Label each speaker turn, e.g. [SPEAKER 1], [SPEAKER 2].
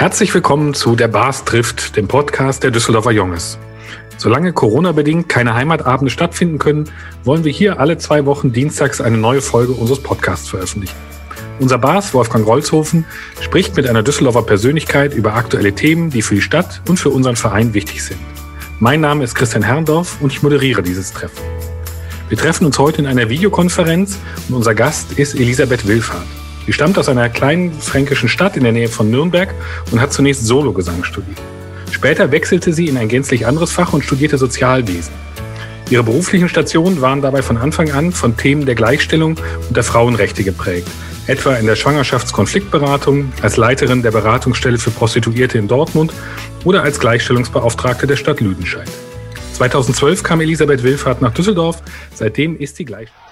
[SPEAKER 1] Herzlich willkommen zu Der Bars trifft, dem Podcast der Düsseldorfer Jonges. Solange Corona-bedingt keine Heimatabende stattfinden können, wollen wir hier alle 2 Wochen dienstags eine neue Folge unseres Podcasts veröffentlichen. Unser Bars, Wolfgang Rolzhofen, spricht mit einer Düsseldorfer Persönlichkeit über aktuelle Themen, die für die Stadt und für unseren Verein wichtig sind. Mein Name ist Christian Herrndorf und ich moderiere dieses Treffen. Wir treffen uns heute in einer Videokonferenz und unser Gast ist Elisabeth Willfahrt. Sie stammt aus einer kleinen fränkischen Stadt in der Nähe von Nürnberg und hat zunächst Sologesang studiert. Später wechselte sie in ein gänzlich anderes Fach und studierte Sozialwesen. Ihre beruflichen Stationen waren dabei von Anfang an von Themen der Gleichstellung und der Frauenrechte geprägt, etwa in der Schwangerschaftskonfliktberatung, als Leiterin der Beratungsstelle für Prostituierte in Dortmund oder als Gleichstellungsbeauftragte der Stadt Lüdenscheid. 2012 kam Elisabeth Willfahrt nach Düsseldorf, seitdem ist sie Gleichstellung.